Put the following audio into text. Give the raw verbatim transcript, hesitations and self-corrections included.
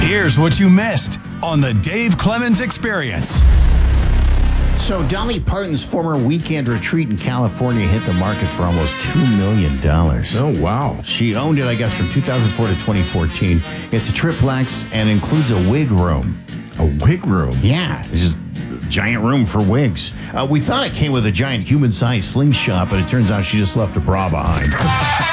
Here's what you missed on the Dave Clemens Experience. So Dolly Parton's former weekend retreat in California hit the market for almost two million dollars. Oh, wow. She owned it, I guess, from two thousand four to twenty fourteen. It's a triplex and includes a wig room. A wig room? Yeah, it's just a giant room for wigs. Uh, we thought it came with a giant human-sized slingshot, but it turns out she just left a bra behind.